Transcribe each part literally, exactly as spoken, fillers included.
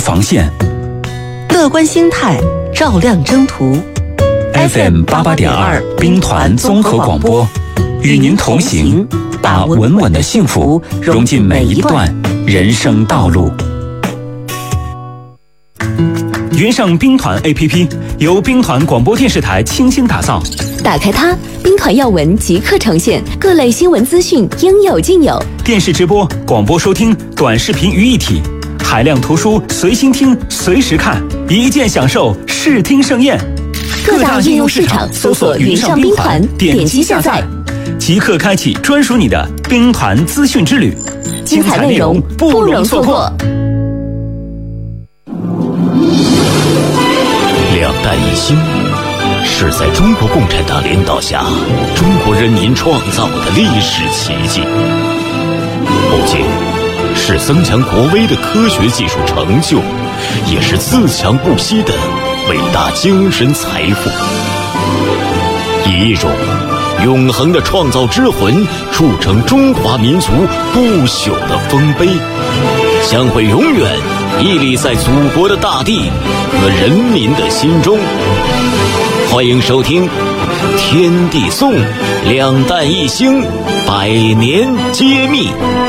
防线。 乐观心态，照亮征途。 F M 八八点二兵团综合广播，与您同行，把稳稳的幸福融进每一段人生道路。云上兵团 A P P 由兵团广播电视台倾心打造， 打开它，兵团要闻即刻呈现，各类新闻资讯应有尽有。 电视直播、广播收听、短视频于一体，海量图书随心听、随时看，一键享受视听盛宴。 各大应用市场搜索云上兵团，点击下载， 即刻开启专属你的兵团资讯之旅， 精彩内容不容错过。 两弹一星是在中国共产党领导下中国人民创造的历史奇迹，不仅是增强国威的科学技术成就，也是自强不息的伟大精神财富，以一种永恒的创造之魂铸成中华民族不朽的丰碑，将会永远屹立在祖国的大地和人民的心中。欢迎收听《天地颂》，两弹一星，百年揭秘。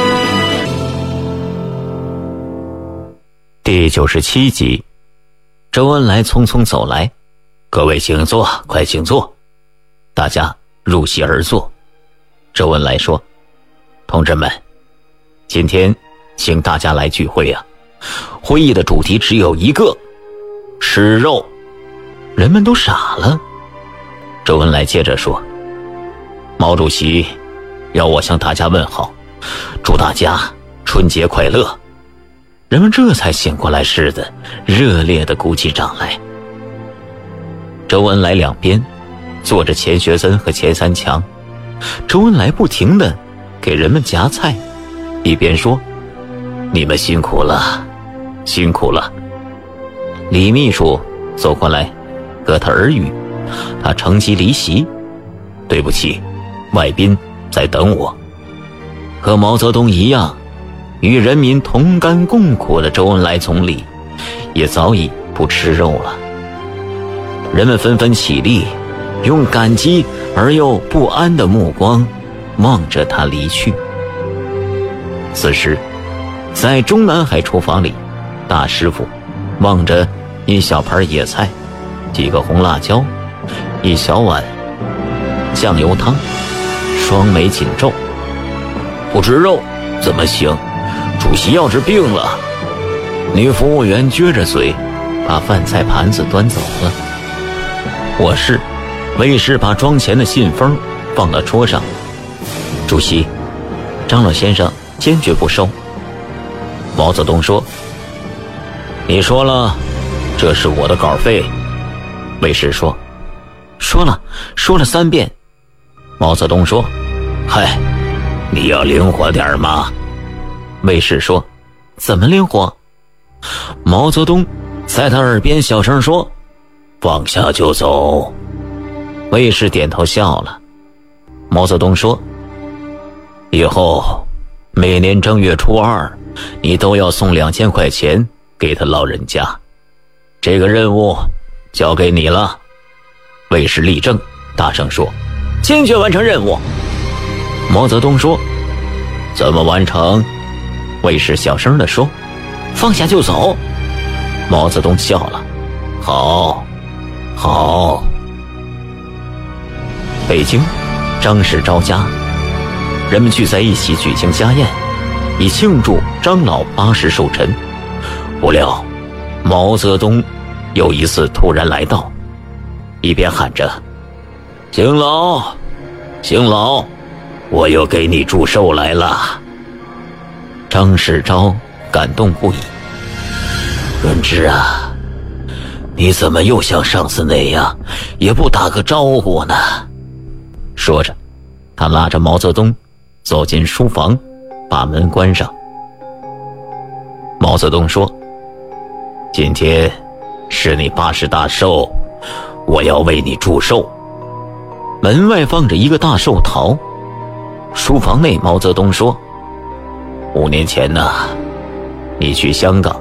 第九十七集，周恩来匆匆走来，各位请坐，快请坐。大家入席而坐。周恩来说：同志们，今天请大家来聚会啊，会议的主题只有一个，吃肉。人们都傻了。周恩来接着说：毛主席要我向大家问好，祝大家春节快乐。人们这才醒过来似的，热烈地鼓起掌来。周恩来两边坐着钱学森和钱三强，周恩来不停地给人们夹菜，一边说：你们辛苦了，辛苦了。李秘书走过来和他耳语，他乘机离席：对不起，外宾在等我。和毛泽东一样与人民同甘共苦的周恩来总理也早已不吃肉了。人们纷纷起立，用感激而又不安的目光望着他离去。此时在中南海厨房里，大师傅望着一小盘野菜，几个红辣椒，一小碗酱油汤，双眉紧皱。不吃肉怎么行？主席要是病了。女服务员撅着嘴把饭菜盘子端走了。卧室，卫士把装钱的信封放到桌上。主席，张老先生坚决不收。毛泽东说：你说了，这是我的稿费。卫士说：说了，说了三遍。毛泽东说：嗨，你要灵活点吗？卫士说：怎么灵活？毛泽东在他耳边小声说：放下就走。卫士点头笑了。毛泽东说：以后每年正月初二你都要送两千块钱给他老人家，这个任务交给你了。卫士立正，大声说：坚决完成任务。毛泽东说：怎么完成？卫士小声地说：放下就走。毛泽东笑了：好好。北京张氏昭家，人们聚在一起举行家宴，以庆祝张老八十寿辰。不料毛泽东又一次突然来到，一边喊着：邢老，邢老，我又给你祝寿来了。张世钊感动不已：润之啊，你怎么又像上次那样也不打个招呼呢？说着他拉着毛泽东走进书房，把门关上。毛泽东说：今天是你八十大寿，我要为你祝寿。门外放着一个大寿桃。书房内毛泽东说：五年前呢，你去香港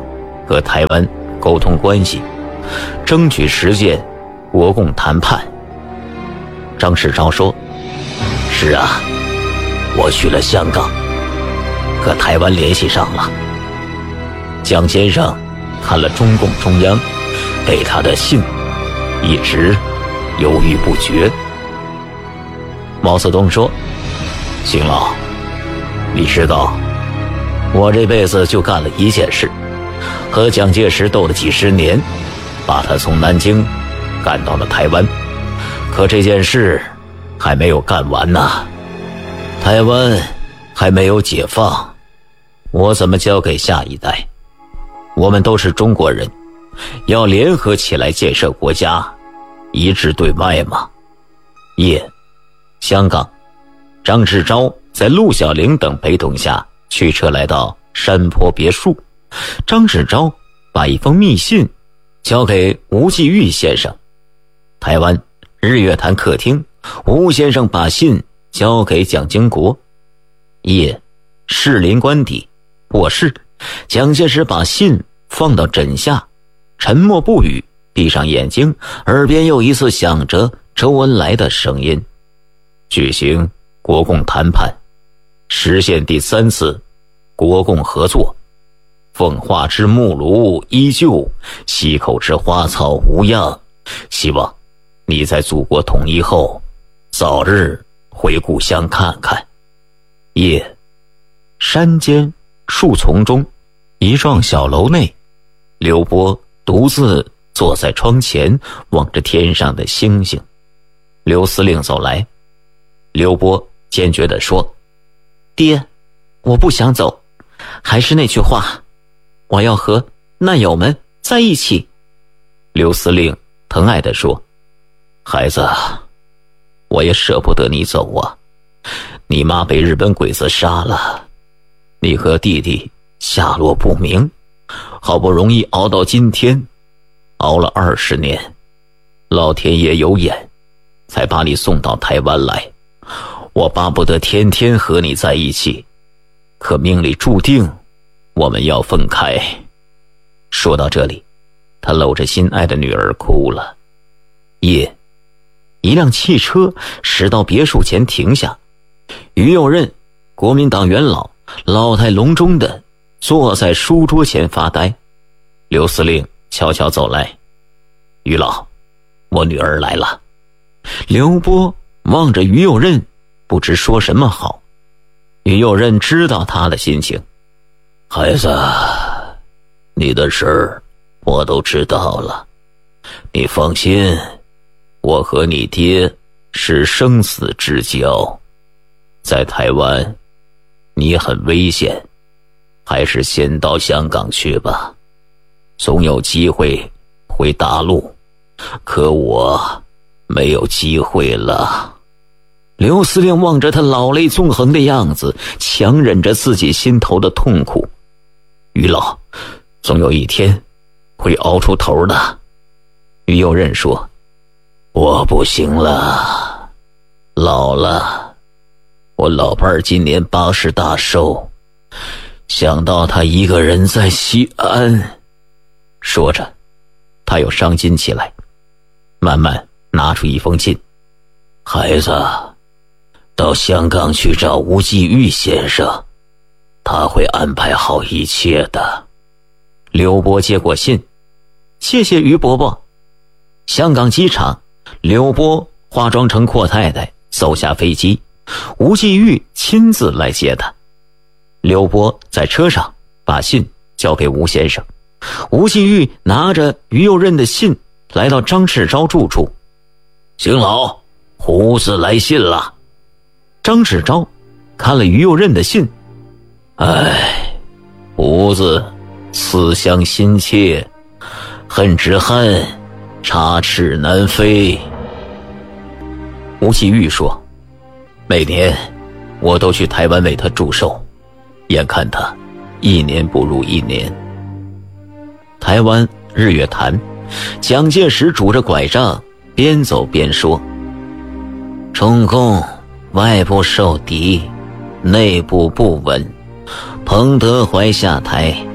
和台湾沟通关系，争取实现国共谈判。张世钊说：是啊，我去了香港，和台湾联系上了。蒋先生看了中共中央给他的信，一直犹豫不决。毛泽东说：邢老，你知道我这辈子就干了一件事，和蒋介石斗了几十年，把他从南京赶到了台湾，可这件事还没有干完呢。台湾还没有解放，我怎么交给下一代？我们都是中国人，要联合起来建设国家，一致对外嘛。夜，香港，张志钊在陆小玲等陪同下驱车来到山坡别墅。张志钊把一封密信交给吴继玉先生。台湾日月潭客厅，吴先生把信交给蒋经国。夜，士林官邸卧室，蒋介石把信放到枕下，沉默不语，闭上眼睛，耳边又一次响着周恩来的声音：举行国共谈判，实现第三次国共合作，奉化之木庐依旧，溪口之花草无恙，希望你在祖国统一后早日回故乡看看。夜，山间树丛中，一幢小楼内，刘波独自坐在窗前，望着天上的星星。刘司令走来，刘波坚决地说：爹，我不想走，还是那句话，我要和难友们在一起。刘司令疼爱地说：孩子，我也舍不得你走啊，你妈被日本鬼子杀了，你和弟弟下落不明，好不容易熬到今天，熬了二十年，老天爷有眼，才把你送到台湾来。我巴不得天天和你在一起，可命里注定我们要分开。说到这里，他搂着心爱的女儿哭了。夜，一辆汽车驶到别墅前停下，于右任，国民党元老，老态龙钟的坐在书桌前发呆。刘司令悄悄走来：于老，我女儿来了。刘波望着于右任，不知说什么好。于右任知道他的心情：孩子，你的事儿我都知道了，你放心，我和你爹是生死之交，在台湾你很危险，还是先到香港去吧，总有机会回大陆，可我没有机会了。刘司令望着他老泪纵横的样子，强忍着自己心头的痛苦。于老，总有一天会熬出头的。于右任说：我不行了，老了，我老伴儿今年八十大寿，想到他一个人在西安。说着他又伤心起来，慢慢拿出一封信：孩子，到香港去找吴继玉先生，他会安排好一切的。刘波接过信：谢谢于伯伯。香港机场，刘波化妆成阔太太走下飞机，吴继玉亲自来接他。刘波在车上把信交给吴先生，吴继玉拿着于右任的信来到张世钊住处。邢老，胡子来信了。张世钊看了于右任的信：唉，胡子思乡心切，恨之恨，插翅难飞。吴继玉说：每年我都去台湾为他祝寿，眼看他一年不如一年。台湾日月潭，蒋介石拄着拐杖边走边说：中共外部受敌，内部不稳，彭德怀下台，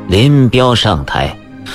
林彪上台，